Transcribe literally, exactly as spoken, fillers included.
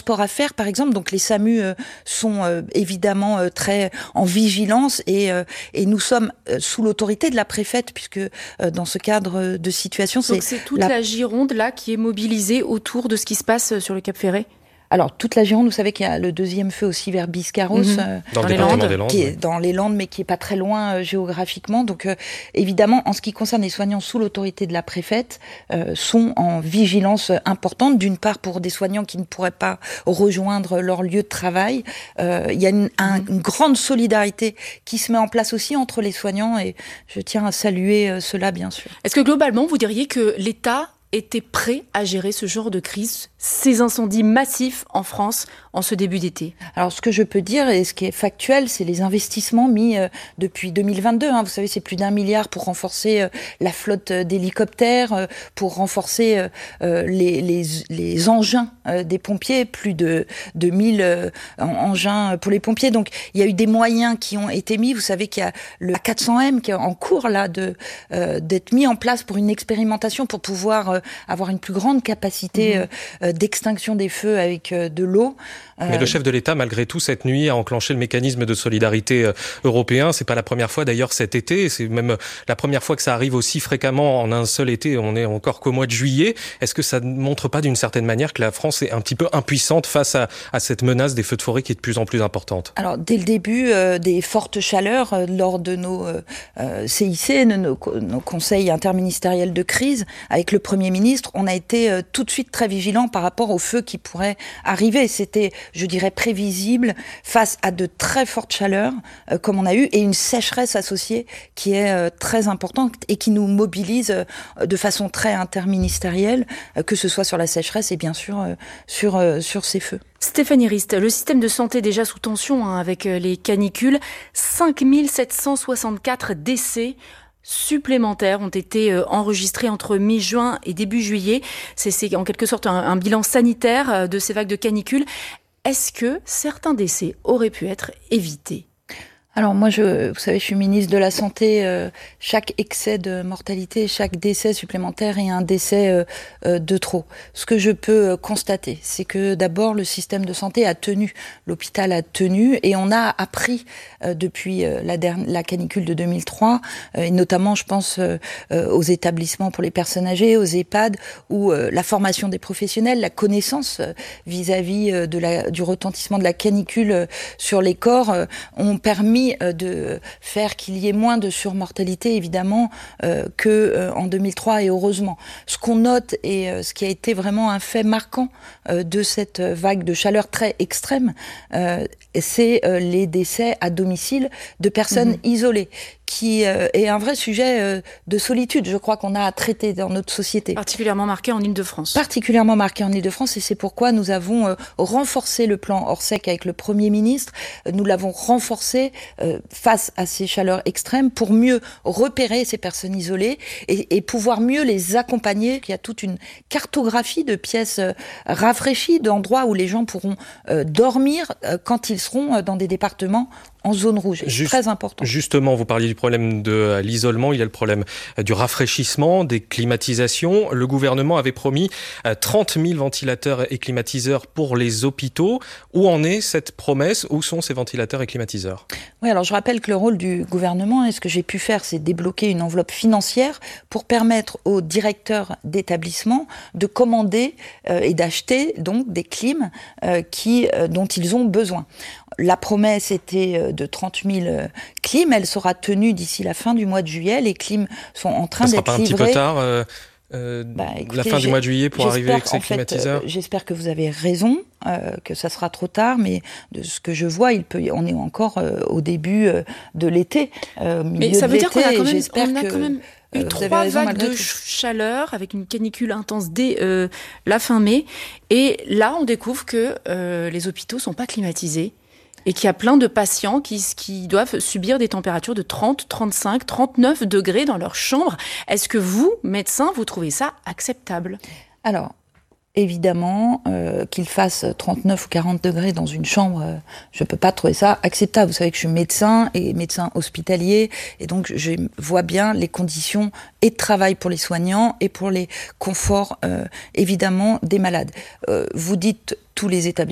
transports à faire, par exemple. Donc les SAMU euh, sont euh, évidemment euh, très en vigilance et, euh, et nous sommes euh, sous l'autorité de la préfète, puisque euh, dans ce cadre de situation, c'est... Donc c'est toute la... la Gironde là qui est mobilisée autour de ce qui se passe sur le Cap Ferret ? Alors, toute la Gironde, vous savez qu'il y a le deuxième feu aussi vers Biscarrosse, mmh. euh, dans, dans, le les Landes, des Landes, qui est oui. dans les Landes, mais qui est pas très loin euh, géographiquement. Donc, euh, évidemment, en ce qui concerne les soignants sous l'autorité de la préfète, euh, sont en vigilance importante. D'une part, pour des soignants qui ne pourraient pas rejoindre leur lieu de travail. Euh, il y a une, un, mmh. une grande solidarité qui se met en place aussi entre les soignants, et je tiens à saluer euh, cela, bien sûr. Est-ce que globalement, vous diriez que l'État était prêt à gérer ce genre de crise, ces incendies massifs en France en ce début d'été? Alors, ce que je peux dire, et ce qui est factuel, c'est les investissements mis euh, depuis deux mille vingt-deux. Hein. Vous savez, c'est plus d'un milliard pour renforcer euh, la flotte d'hélicoptères, euh, pour renforcer euh, les, les, les engins euh, des pompiers, plus de, de mille euh, engins pour les pompiers. Donc, il y a eu des moyens qui ont été mis. Vous savez qu'il y a le quatre cents M qui est en cours là de, euh, d'être mis en place pour une expérimentation pour pouvoir euh, avoir une plus grande capacité mmh. euh, d'extinction des feux avec euh, de l'eau. Mais euh... le chef de l'État, malgré tout, cette nuit, a enclenché le mécanisme de solidarité euh, européen. C'est pas la première fois d'ailleurs cet été. C'est même la première fois que ça arrive aussi fréquemment en un seul été. On est encore qu'au mois de juillet. Est-ce que ça ne montre pas d'une certaine manière que la France est un petit peu impuissante face à, à cette menace des feux de forêt qui est de plus en plus importante? Alors, dès le début euh, des fortes chaleurs, euh, lors de nos euh, C I C, nos, nos, nos conseils interministériels de crise, avec le Premier ministre, on a été euh, tout de suite très vigilants par rapport aux feux qui pourraient arriver. C'était, je dirais, prévisible face à de très fortes chaleurs, euh, comme on a eu, et une sécheresse associée qui est euh, très importante et qui nous mobilise euh, de façon très interministérielle, euh, que ce soit sur la sécheresse et bien sûr euh, sur, euh, sur ces feux. Stéphanie Rist, le système de santé est déjà sous tension hein, avec les canicules. cinq mille sept cent soixante-quatre décès supplémentaires ont été enregistrés entre mi-juin et début juillet. C'est, c'est en quelque sorte un, un bilan sanitaire de ces vagues de canicules. Est-ce que certains décès auraient pu être évités ? Alors moi, je, vous savez, je suis ministre de la Santé. Euh, chaque excès de mortalité, chaque décès supplémentaire est un décès euh, euh, de trop. Ce que je peux euh, constater, c'est que d'abord, le système de santé a tenu, l'hôpital a tenu, et on a appris euh, depuis euh, la, dernière, la canicule de deux mille trois, euh, et notamment, je pense, euh, euh, aux établissements pour les personnes âgées, aux EHPAD, où euh, la formation des professionnels, la connaissance euh, vis-à-vis euh, de la, du retentissement de la canicule euh, sur les corps euh, ont permis de faire qu'il y ait moins de surmortalité, évidemment, euh, qu'en euh, deux mille trois, et heureusement. Ce qu'on note, et euh, ce qui a été vraiment un fait marquant euh, de cette vague de chaleur très extrême, euh, c'est euh, les décès à domicile de personnes mmh. isolées, qui euh, est un vrai sujet euh, de solitude, je crois, qu'on a à traiter dans notre société. Particulièrement marqué en Île-de-France. Particulièrement marqué en Île-de-France, et c'est pourquoi nous avons euh, renforcé le plan Orsec avec le Premier ministre. Nous l'avons renforcé euh, face à ces chaleurs extrêmes pour mieux repérer ces personnes isolées et, et pouvoir mieux les accompagner. Il y a toute une cartographie de pièces euh, rafraîchies, d'endroits où les gens pourront euh, dormir euh, quand ils seront euh, dans des départements en zone rouge. C'est Juste, très important. Justement, vous parliez du problème de l'isolement, il y a le problème du rafraîchissement, des climatisations. Le gouvernement avait promis trente mille ventilateurs et climatiseurs pour les hôpitaux. Où en est cette promesse ? Où sont ces ventilateurs et climatiseurs ? Oui, alors je rappelle que le rôle du gouvernement, et ce que j'ai pu faire, c'est débloquer une enveloppe financière pour permettre aux directeurs d'établissements de commander euh, et d'acheter donc des clims euh, qui, euh, dont ils ont besoin. La promesse était de trente mille clims, elle sera tenue d'ici la fin du mois de juillet. Les clims sont en train d'être livrés. Ça sera pas un petit peu tard euh, euh, bah, écoutez, la fin du mois de juillet pour arriver avec ces climatiseurs. Fait, euh, j'espère que vous avez raison, euh, que ça sera trop tard, mais de ce que je vois, il peut, on est encore euh, au début euh, de l'été. Euh, mais ça veut dire qu'on a quand même, on a quand même eu euh, trois raison, vagues de tout. chaleur avec une canicule intense dès euh, la fin mai. Et là, on découvre que euh, les hôpitaux sont pas climatisés. Et qu'il y a plein de patients qui, qui doivent subir des températures de trente, trente-cinq, trente-neuf degrés dans leur chambre. Est-ce que vous, médecin, vous trouvez ça acceptable ? Alors, évidemment, euh, qu'il fasse trente-neuf ou quarante degrés dans une chambre, euh, je ne peux pas trouver ça acceptable. Vous savez que je suis médecin et médecin hospitalier, et donc je vois bien les conditions et de travail pour les soignants et pour les conforts, euh, évidemment, des malades. Euh, vous dites tous les établissements